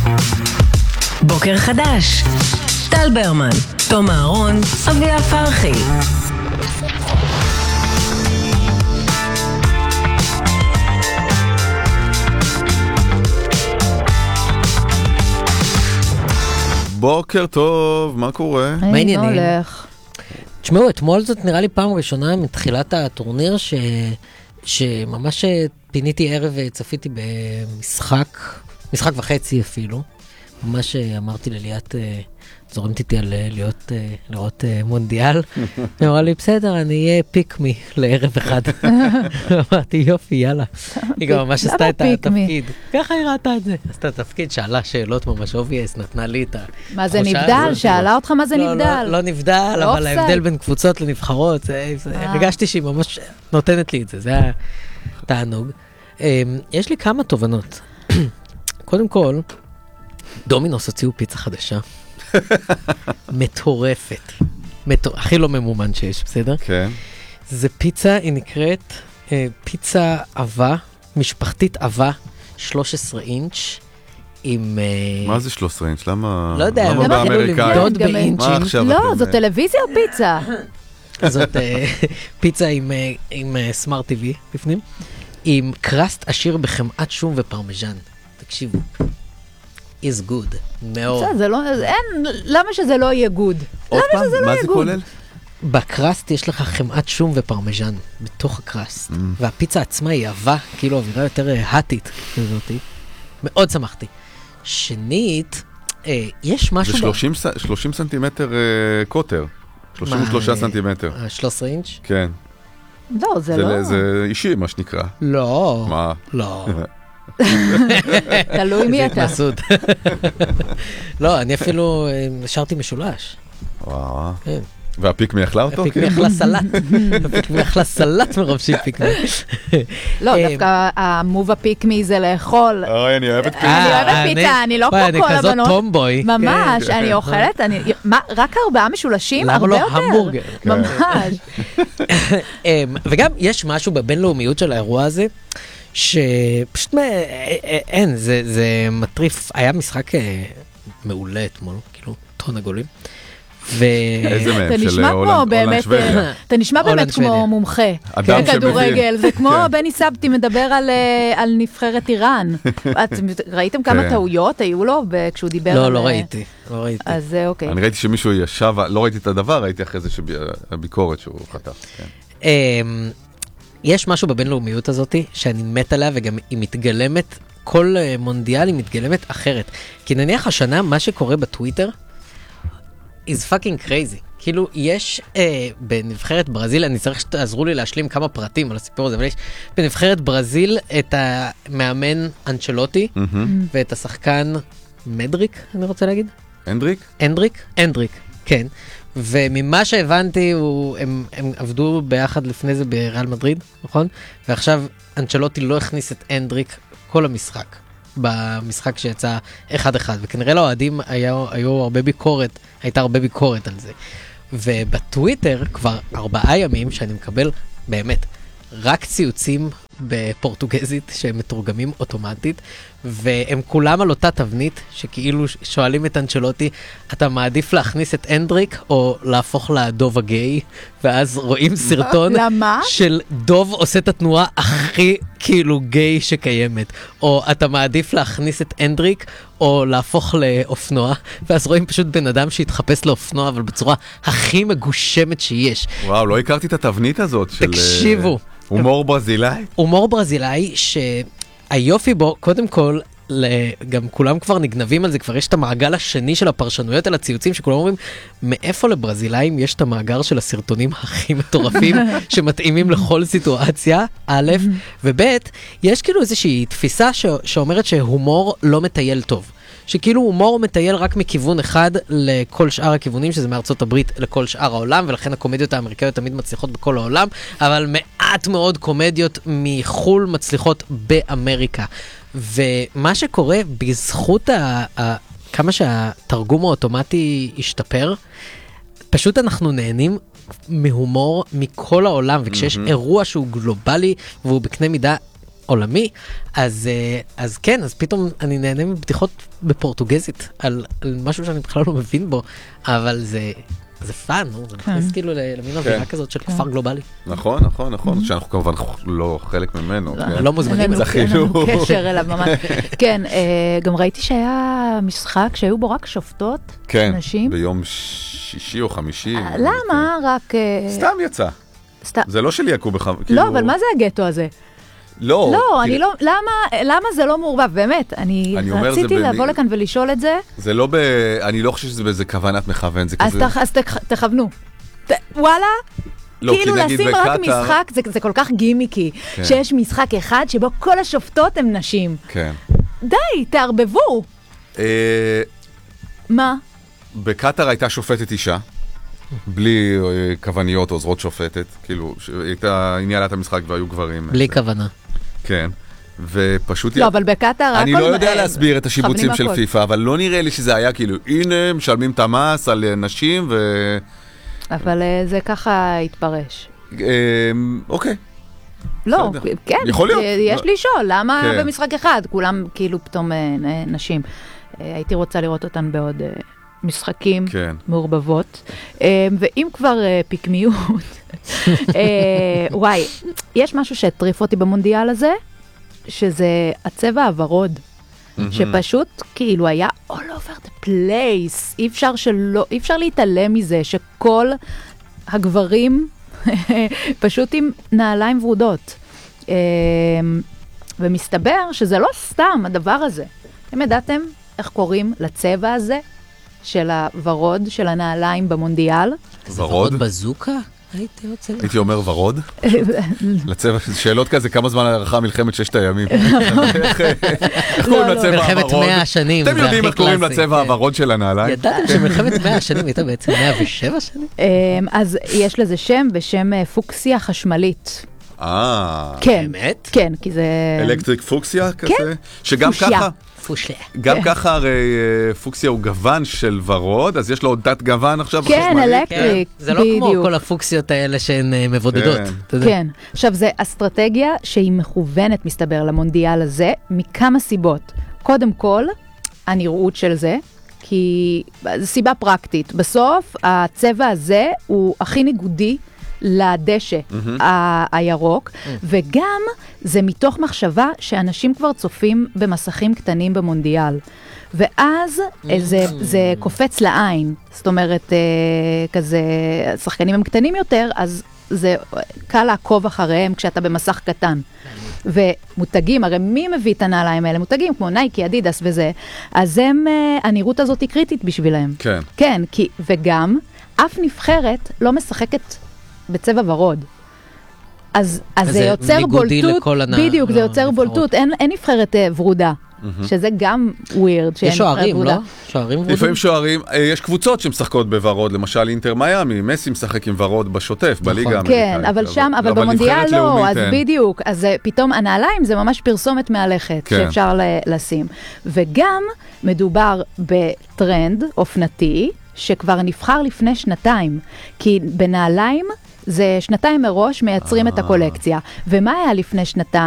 בוקר חדש. טל ברמן, תום אהרון, אביה פרחי. בוקר טוב, מה קורה? מה העניינים? תשמעו, אתמול זאת נראה לי פעם ראשונה מתחילת הטורניר שממש פיניתי ערב וצפיתי משחק וחצי אפילו. ממש אמרתי לליאת, זורמת איתי על לראות מונדיאל. היא אמרה לי, בסדר, אני אהיה פיקמי לערב אחד. אמרתי, יופי, יאללה. היא גם ממש עשתה את התפקיד. ככה היא ראתה את זה. עשתה את התפקיד, שאלה שאלות ממש אובייס, נתנה לי את מה זה נבדל? שאלה אותך מה זה נבדל? לא נבדל, אבל ההבדל בין קבוצות לנבחרות, הרגשתי שהיא ממש נותנת לי את זה. זה היה תענוג. יש לי כמה תובנות. קודם כל, דומינוס הוציאו פיצה חדשה. מטורפת. הכי לא ממומן שיש, בסדר? כן. זה פיצה, היא נקראת פיצה אבה, משפחתית אבה, 13 אינץ' עם... מה זה 13 אינץ'? למה? לא יודע, למה באמריקאי? למדוד באינצ'ים. לא, זו טלוויזיה או פיצה? זאת פיצה עם סמארט TV בפנים, עם קרסט עשיר בחמאת שום ופרמיז'ן. תקשיבו. is good, מאוד. זה לא, למה שזה לא יהיה good? עוד פעם, מה זה כולל? בקרסט יש לך חמאת שום ופרמיז'ן, בתוך הקרסט. והפיצה עצמה היא אהבה, כאילו אווירה יותר האטית כזאת. מאוד שמחתי. שנית, יש משהו... זה 30 סנטימטר קוטר. 33 סנטימטר. 13 אינץ'? כן. לא, זה לא... זה אישי, מה שנקרא. לא. מה? לא. תלוי מי אתה. לא, אני אפילו השארתי משולש. וואו. והפיקמי אכלה אותו? הפיקמי אכלה סלט. הפיקמי אכלה סלט מרוב שהיא פיקמי. לא, דווקא המוב הפיקמי זה לאכול. אוי, אני אוהבת פיצה. אני אוהבת פיצה, אני לא כמו כל הבנות. אני כזאת טומבוי. ממש, אני אוכלת, רק 4 משולשים, הרבה יותר. למה לא המבורגר? ממש. וגם יש משהו בבינלאומיות של האירוע הזה, שפשוט אין, זה מטריף. היה משחק מעולה אתמול, כאילו, טון עגולים. איזה מהם? אתה נשמע כמו באמת, אתה נשמע באמת כמו מומחה. כדורגל, זה כמו בני סבתי מדבר על נבחרת איראן. ראיתם כמה טעויות היו לו כשהוא דיבר על... לא ראיתי. אז אוקיי. אני ראיתי שמישהו ישב, לא ראיתי את הדבר, ראיתי אחרי זה הביקורת שהוא חטף. יש משהו בבינלאומיות הזאת שאני מת עליה, וגם היא מתגלמת, כל מונדיאל היא מתגלמת אחרת. כי נניח השנה, מה שקורה בטוויטר, is fucking crazy. כאילו, יש בנבחרת ברזיל, אני צריך שתעזרו לי להשלים כמה פרטים על הסיפור הזה, אבל יש בנבחרת ברזיל את המאמן אנצ'לוטי, ואת השחקן מדריק, אני רוצה להגיד? אנדריק, כן. וממה שהבנתי, הם עבדו ביחד לפני זה בריאל מדריד, נכון? ועכשיו אנצ'לוטי לא הכניס את אנדריק כל המשחק, במשחק שיצא 1-1, וכנראה לאוהדים הייתה הרבה ביקורת על זה. ובטוויטר כבר 4 ימים שאני מקבל באמת רק ציוצים בפורטוגזית שהם מתורגמים אוטומטית, והם כולם על אותה תבנית, שכאילו שואלים את אנצ'לוטי, אתה מעדיף להכניס את אנדריק או להפוך לדוב הגיי? ואז רואים סרטון של דוב עושה את התנועה הכי כאילו גיי שקיימת, או אתה מעדיף להכניס את אנדריק או להפוך לאופנוע, ואז רואים פשוט בן אדם שהתחפש לאופנוע, אבל בצורה הכי מגושמת שיש. וואו, לא הכרתי את התבנית הזאת של... תקשיבו. הומור ברזילאי? הומור ברזילאי שהיופי בו, קודם כל, גם כולם כבר נגנבים על זה, כבר יש את המעגל השני של הפרשנויות על הציוצים, שכולם אומרים, מאיפה לברזילאים יש את המאגר של הסרטונים הכי מטורפים, שמתאימים לכל סיטואציה, א', וב', יש כאילו איזושהי תפיסה שאומרת שהומור לא מטייל טוב. שכאילו הומור מטייל רק מכיוון אחד לכל שאר הכיוונים, שזה מארצות הברית לכל שאר העולם, ולכן הקומדיות האמריקאיות תמיד מצליחות בכל העולם, אבל מעט מאוד קומדיות מחול מצליחות באמריקה. ומה שקורה בזכות כמה שהתרגום האוטומטי השתפר, פשוט אנחנו נהנים מהומור מכל העולם, וכשיש אירוע שהוא גלובלי והוא בקנה מידה עולמי, אז כן, אז פתאום אני נהנה מבדיחות בפורטוגזית, על משהו שאני בכלל לא מבין בו, אבל זה פאן, זה מכניס כאילו למין אווירה כזאת של כפר גלובלי. נכון, נכון, נכון, שאנחנו כמובן לא חלק ממנו. לא מוזמנים. אין לנו קשר אליו ממש. כן, גם ראיתי שהיה משחק שהיו בו רק שופטות, נשים. כן, ביום שישי או חמישי. למה? רק... סתם יצא. זה לא שלי יקו בכלל. לא, אבל מה זה הגטו הזה? לא, אני לא, למה זה לא מעורבב? באמת, אני רציתי לבוא לכאן ולשאול את זה. זה לא אני לא חושב שזה באיזה כוונת מכוון, זה כזה... אז תכוונו. וואלה? כאילו לשים רק משחק, זה כל כך גימיקי, שיש משחק אחד שבו כל השופטות הן נשים. כן. די, תערבבו. מה? בקטר הייתה שופטת אישה, בלי כווניות או עוזרות שופטת, כאילו, הייתה ניהלה המשחק והיו גברים. בלי כוונה. כן, ופשוט... לא, אבל בקטר... אני לא יודע להסביר את השיבוצים של פיפה, אבל לא נראה לי שזה היה כאילו, הנה, משלמים את המס על נשים ו... אבל זה ככה התפרש. אוקיי. לא, כן, יכול להיות. יש לי לשאול, למה במשחק אחד כולם כאילו פתאום נשים? הייתי רוצה לראות אותן בעוד משחקים מעורבבות. ואם כבר פיקמיות, וואי, יש משהו שהטריף אותי במונדיאל הזה, שזה הצבע הוורוד, שפשוט כאילו היה all over the place, אי אפשר להתעלם מזה שכל הגברים פשוט עם נעליים ורודות. ומסתבר שזה לא סתם הדבר הזה. אתם ידעתם איך קוראים לצבע הזה של הוורוד, של הנעליים במונדיאל? ורוד? בזוקה? הייתי אומר ורוד? לצבע, שאלות כזה, כמה זמן ערכה מלחמת ששת הימים? איך קוראים לצבע הוורוד? מלחמת 100 שנים. אתם יודעים איך קוראים לצבע הוורוד של הנעליים? ידעתם שמלחמת 100 שנים הייתה בעצם 107 שנים? אז יש לזה שם בשם פוקסיה חשמלית. כן, באמת? כן, כי זה... אלקטריק פוקסיה כזה? שגם ככה... גם ככה הרי פוקסיה הוא גוון של ורוד, אז יש לו עוד דת גוון עכשיו בחשמלית. כן, אלקטריק, זה לא כמו כל הפוקסיות האלה שהן מבודדות. כן, עכשיו זה אסטרטגיה שהיא מכוונת, מסתבר, למונדיאל הזה, מכמה סיבות. קודם כל, הנראות של זה, כי זו סיבה פרקטית. בסוף, הצבע הזה הוא הכי ניגודי לדשא הירוק, וגם זה מתוך מחשבה שאנשים כבר צופים במסכים קטנים במונדיאל. ואז זה קופץ לעין, זאת אומרת, כזה, שחקנים הם קטנים יותר, אז זה קל לעקוב אחריהם כשאתה במסך קטן. ומותגים, הרי מי מביא את הנעליים האלה? מותגים כמו נייקי, אדידס וזה, אז הנראות הזאת היא קריטית בשבילהם. כן. כן, וגם אף נבחרת לא משחקת בצבע ורוד. אז זה יוצר בולטות, בדיוק, זה יוצר בולטות, אין נבחרת ורודה, שזה גם ווירד. יש שוערים, לא? שוערים ורוד? לפעמים שוערים, יש קבוצות שמשחקות בוורוד, למשל אינטר מיאמי, מסי משחק עם ורוד בשוטף, בליגה האמריקאית. כן, אבל שם, אבל במונדיאל לא, אז בדיוק, אז פתאום הנעליים זה ממש פרסומת מהלכת, שאפשר לשים. וגם מדובר בטרנד אופנתי, שכבר נבחר לפני שנתיים, כי בנעליים זה שנתיים מראש מייצרים את הקולקציה. ומה היה לפני שנתיים?